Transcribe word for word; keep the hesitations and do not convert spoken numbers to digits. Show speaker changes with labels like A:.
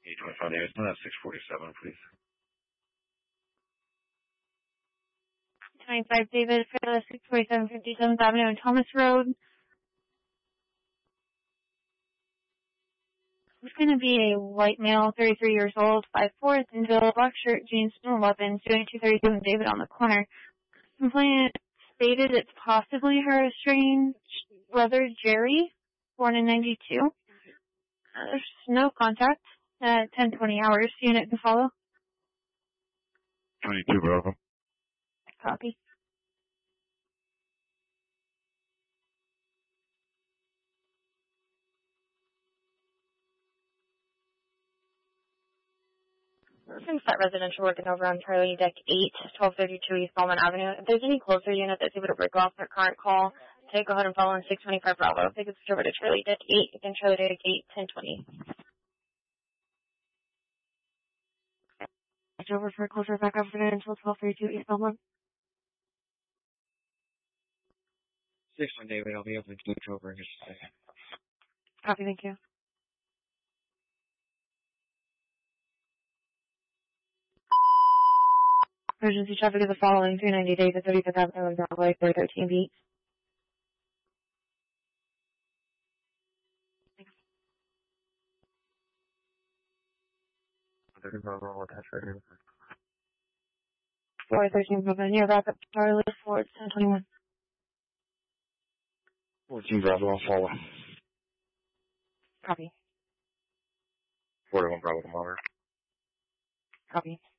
A: eight twenty-five Davidson, that's six forty-seven, please.
B: twenty-five David for the six forty-seven fifty-seventh Avenue and Thomas Road. It's going to be a white male, thirty-three years old, five four, thin build, black shirt, jeans, no weapons, doing two thirty-seven David on the corner. Complainant stated it's possibly her estranged brother, Jerry, born in ninety-two. Uh, there's no contact at ten twenty hours. Unit can follow.
A: twenty-two, Bravo.
B: Copy. Since that residential working over on Charlie Deck eight, twelve thirty-two East Ballman Avenue. If there's any closer unit that's able to break off their current call, take go ahead and follow in six twenty-five Bravo. If they could switch over to Charlie Deck eight, again Charlie Deck eight, ten twenty. It's over for a closer back up until twelve thirty-two East Ballman.
A: six one David, I'll be able to switch over in just a second.
B: Copy, thank you. Emergency traffic is the following: three ninety days at thirty-fifth Avenue and Broadway, four thirteen B. four thirteen Bravo, near backup Charlie Ford, ten twenty-one.
A: fourteen Bravo, I'll follow.
B: Copy.
A: forty-one Bravo, to monitor.
B: Copy.